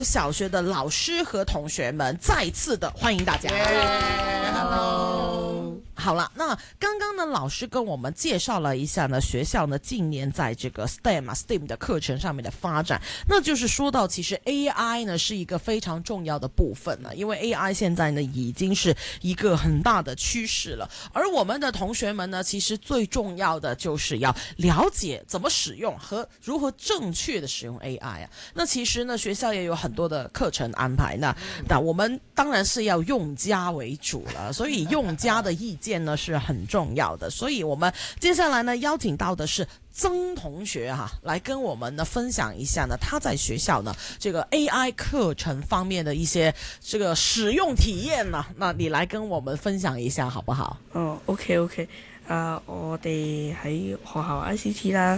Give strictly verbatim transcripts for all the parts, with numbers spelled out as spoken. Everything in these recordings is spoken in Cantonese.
小学的老師和同學們，再次的歡迎大家。Yeah, hello，好了，那剛剛呢，老師跟我們介紹了一下呢，學校呢近年在這個 S T E M 啊 S T E M 的課程上面的發展，那就是說到其實 A I 呢是一個非常重要的部分呢，因為 A I 現在呢已經是一個很大的趨勢了，而我們的同學們呢，其實最重要的就是要了解怎麼使用和如何正確的使用 A I 啊。那其實呢，學校也有很多的課程安排，那那我們當然是要用家為主了，所以用家的意見呢是很重要的，所以我們接下來呢邀請到的是曾同學哈、啊，來跟我們呢分享一下呢他在學校呢這個 A I 課程方面的一些這個使用體驗呢，那你來跟我們分享一下好不好？ 哦 ，OK OK， 啊、uh, 我哋喺學校 I C T 啦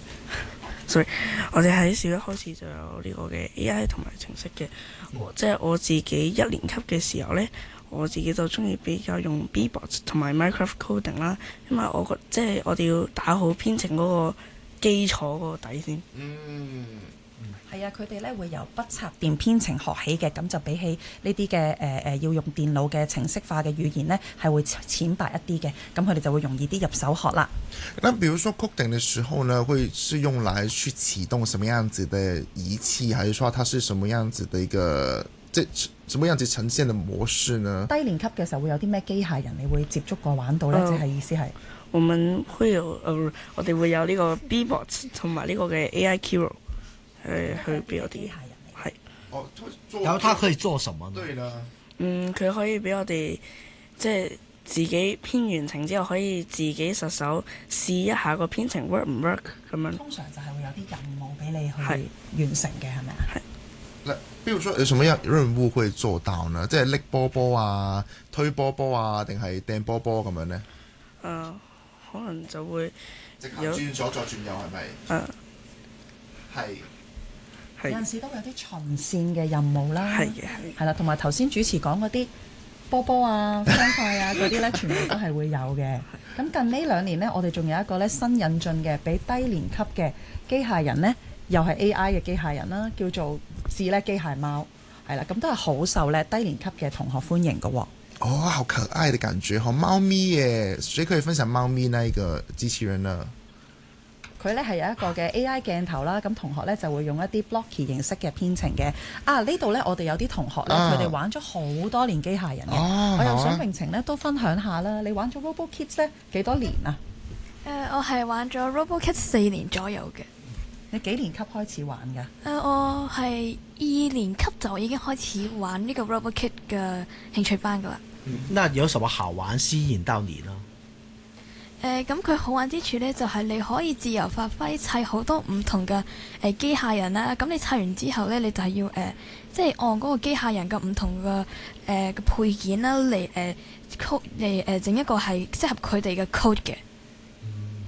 ，sorry， 我哋喺小一開始就有呢個嘅 A I 同埋程式嘅，即係我自己一年級嘅時候呢。我自己就中意比較用 B-Box 同埋 Minecraft Coding 啦，因為我覺即係我哋要打好編程嗰個基礎嗰個底先。 嗯， 係啊，佢哋咧會由不插電編程學起嘅，咁就比起呢啲嘅誒誒要用電腦嘅程式化嘅語言呢，係會淺白一啲嘅，咁佢哋就會容易啲入手學啦。 那比如說 coding 的時候呢，會是用來去啟動什麼樣子的儀器，還是說它是什麼樣子的一個即什麼樣子呈現的模式呢？ 低年級嘅時候會有啲咩機械人你會接觸過玩到呢？即、uh, 係意思係我們會有誒、呃，我哋會有呢個 B-Box 同埋呢個嘅 A I Kiro 誒去俾我哋機械人嚟。係哦， 然後它可以做什麼呢？ 對啦， 嗯，佢可以俾我哋即係自己編完程之後，可以自己實手試一下個編程 work 唔 work 咁樣。 通常就係會有啲任務俾你去完成嘅，係咪啊？係。 嗱，比如說有什麼樣任務會做到呢？即係拎波波啊、推波波啊，定係掟波波咁樣呢？ 誒、呃，可能就會直行轉左再轉右係咪？ 誒， 係、 係。 有陣時都有啲巡線嘅任務啦。 係嘅，係。 係啦，同埋頭先主持講嗰啲波波啊、方塊啊嗰啲咧，全部都係會有嘅。咁近呢兩年呢，我哋仲有一個咧新引進嘅，俾低年級嘅機械人呢，又係 A I 嘅機械人啦，叫做智叻機械貓，係啦，咁都係好受咧低年級嘅同學歡迎嘅喎。 哦，好可愛的感覺，好貓咪耶！誰可以分享貓咪那一個機器人呢？ 佢咧係有一個嘅 A I 鏡頭啦，咁同學咧就會用一啲 blocky 形式嘅編程嘅。啊，呢度咧我哋有啲同學咧，佢哋、啊、玩咗好多年機械人嘅、啊，我又想榮晴咧都分享下啦。你玩咗 RoboKids 咧幾多年啊？ 誒、呃，我係玩咗 RoboKids 四年左右嘅。 你幾年級開始玩㗎？誒、 呃，我係二年級就已經開始玩呢個 RoboKit 嘅興趣班㗎啦。 嗯，那有什麼好玩吸引到你呢？ 誒、呃，咁佢好玩之處呢，就係、是、你可以自由發揮砌好多唔同嘅誒機械人啦。咁你砌完之後呢，你就係要誒，即、呃、係、就是、按嗰個機械人嘅唔同嘅誒嘅配件啦，嚟誒 code 嚟誒整一個係適合佢哋嘅 code 嘅。 嗯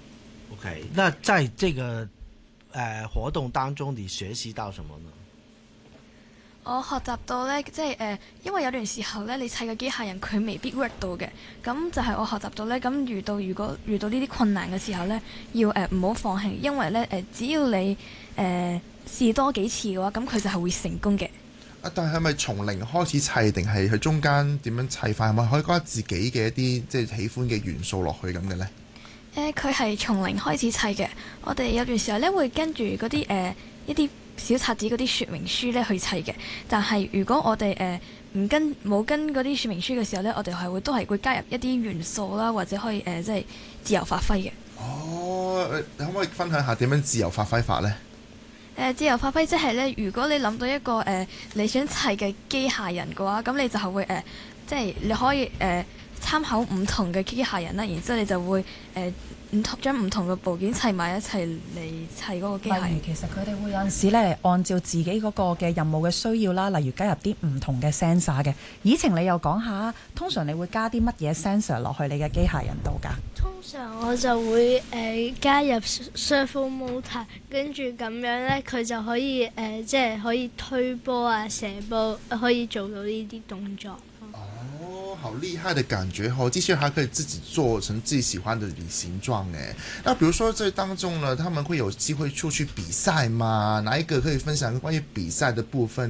，OK，那在這個誒、呃、活動當中，你學習到什麼呢？ 我學習到呢，即係誒、呃，因為有段時候呢，你砌嘅機械人佢未必 work 到嘅，咁就係我學習到呢，咁遇到如果遇到呢啲困難嘅時候呢，要誒唔好放棄，因為呢，誒、呃，只要你誒、呃、試多幾次嘅話，咁佢就係會成功嘅。 啊，但係咪從零開始砌，定係佢中間點樣砌法？係咪可以加自己嘅一啲即係喜歡嘅元素落去咁嘅呢？ 誒、呃，佢係從零開始砌嘅。我哋有段時候呢，會跟住嗰啲誒一啲小冊子嗰啲說明書咧去砌嘅，但係如果我哋誒唔跟冇跟嗰啲說明書嘅時候咧，我哋係會都係會加入一啲元素啦，或者可以誒、呃、即係自由發揮嘅。 哦，你可唔可以分享下點樣自由發揮法咧？誒、 呃，自由發揮即係咧，如果你諗到一個誒、呃、你想砌嘅機械人嘅話，咁你就係會誒、呃、即係你可以誒、呃、參考唔同嘅機械人啦，然之後你就會誒。呃唔同將唔同嘅部件砌埋一齊嚟砌嗰個機械。 例如其實佢哋會有陣時咧，按照自己嗰個嘅任務嘅需要啦，例如加入啲唔同嘅 sensor 嘅。以晴你又講下，通常你會加啲乜嘢 sensor 落去你嘅機械人度㗎？ 通常我就會誒、呃、加入 servo motor，跟住咁樣咧，佢就可以誒、呃、即係可以推波啊、射波，可以做到呢啲動作。 哦， 好厲害的感覺哦！機器人還可以自己做成自己喜歡的旅行狀誒。那比如說這當中呢，他們會有機會出去比賽嗎？哪一個可以分享關於比賽的部分？